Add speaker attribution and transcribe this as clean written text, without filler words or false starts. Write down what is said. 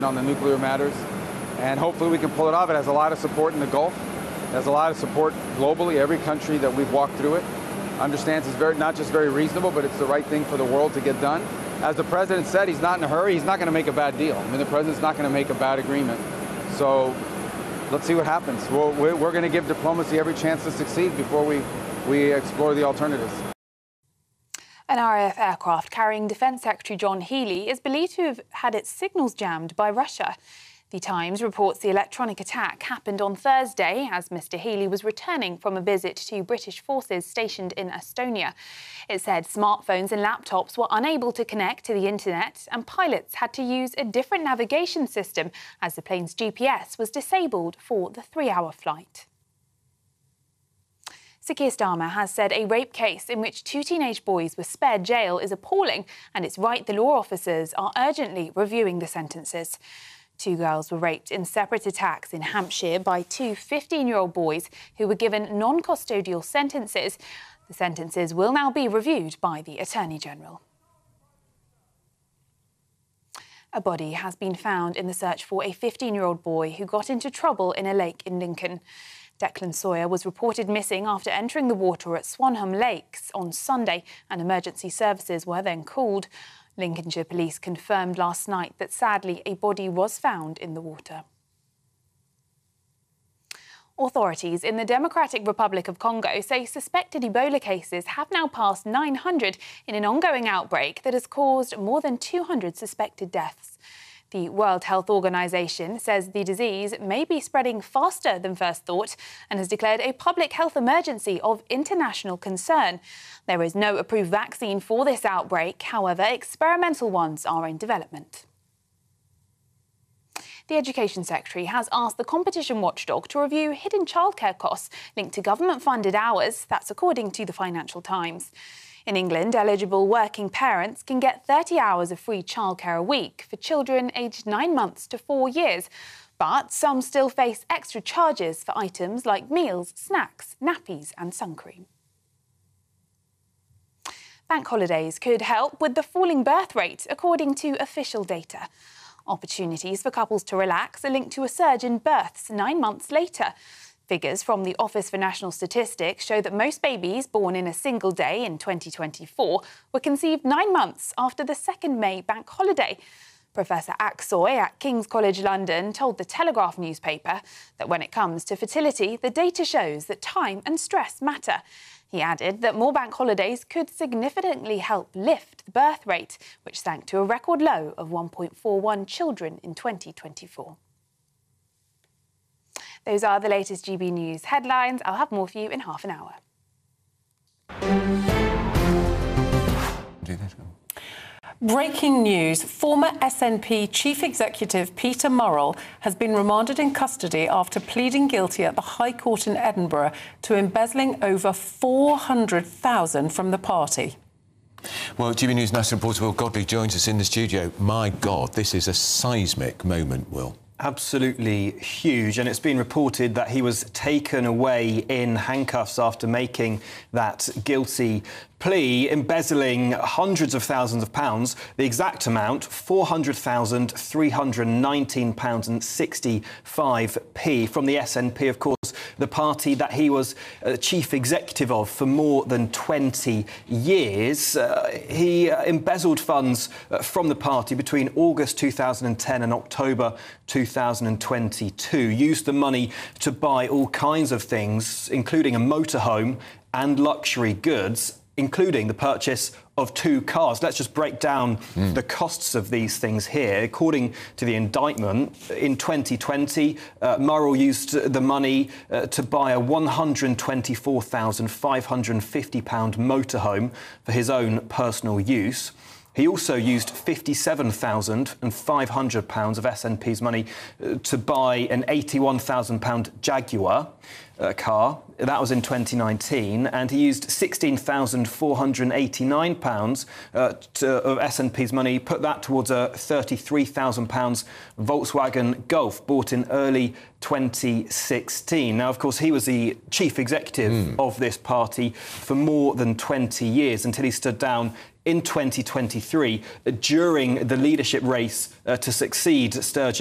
Speaker 1: on the nuclear matters, and hopefully we can pull it off. It has a lot of support in the Gulf. It has a lot of support globally. Every country that we've walked through it understands it's not just very reasonable, but it's the right thing for the world to get done. As the president said, he's not in a hurry. He's not going to make a bad deal. I mean, the president's not going to make a bad agreement. So let's see what happens. We're going to give diplomacy every chance to succeed before we explore the alternatives.
Speaker 2: An RAF aircraft carrying Defence Secretary John Healey is believed to have had its signals jammed by Russia. The Times reports the electronic attack happened on Thursday as Mr Healey was returning from a visit to British forces stationed in Estonia. It said smartphones and laptops were unable to connect to the internet and pilots had to use a different navigation system as the plane's GPS was disabled for the 3-hour flight. Sir Keir Starmer has said a rape case in which 2 teenage boys were spared jail is appalling and it's right the law officers are urgently reviewing the sentences. 2 girls were raped in separate attacks in Hampshire by 2 15-year-old boys who were given non-custodial sentences. The sentences will now be reviewed by the Attorney General. A body has been found in the search for a 15-year-old boy who got into trouble in a lake in Lincoln. Declan Sawyer was reported missing after entering the water at Swanham Lakes on Sunday, and emergency services were then called. Lincolnshire Police confirmed last night that, sadly, a body was found in the water. Authorities in the Democratic Republic of Congo say suspected Ebola cases have now passed 900 in an ongoing outbreak that has caused more than 200 suspected deaths. The World Health Organization says the disease may be spreading faster than first thought and has declared a public health emergency of international concern. There is no approved vaccine for this outbreak. However, experimental ones are in development. The Education Secretary has asked the competition watchdog to review hidden childcare costs linked to government-funded hours. That's according to the Financial Times. In England, eligible working parents can get 30 hours of free childcare a week for children aged 9 months to 4 years. But some still face extra charges for items like meals, snacks, nappies and sun cream. Bank holidays could help with the falling birth rate, according to official data. Opportunities for couples to relax are linked to a surge in births 9 months later. Figures from the Office for National Statistics show that most babies born in a single day in 2024 were conceived 9 months after the 2nd May bank holiday. Professor Aksoy at King's College London told the Telegraph newspaper that when it comes to fertility, the data shows that time and stress matter. He added that more bank holidays could significantly help lift the birth rate, which sank to a record low of 1.41 children in 2024. Those are the latest GB News headlines. I'll have more for you in half an hour.
Speaker 3: Breaking news. Former SNP Chief Executive Peter Murrell has been remanded in custody after pleading guilty at the High Court in Edinburgh to embezzling over $400,000 from the party.
Speaker 4: Well, GB News national reporter Will Godley joins us in the studio. My God, this is a seismic moment, Will.
Speaker 5: Absolutely huge, and it's been reported that he was taken away in handcuffs after making that guilty plea, embezzling hundreds of thousands of pounds. The exact amount, £400,319.65 from the SNP, of course, the party that he was chief executive of for more than 20 years. He embezzled funds from the party between August 2010 and October 2022, used the money to buy all kinds of things, including a motorhome and luxury goods, including the purchase of 2 cars. Let's just break down the costs of these things here. According to the indictment, in 2020, Murrell used the money to buy a £124,550 motorhome for his own personal use. He also used £57,500 of SNP's money to buy an £81,000 Jaguar car. That was in 2019. And he used £16,489 of SNP's money, put that towards a £33,000 Volkswagen Golf bought in early 2016. Now, of course, he was the chief executive of this party for more than 20 years until he stood down in 2023 during the leadership race to succeed Sturgeon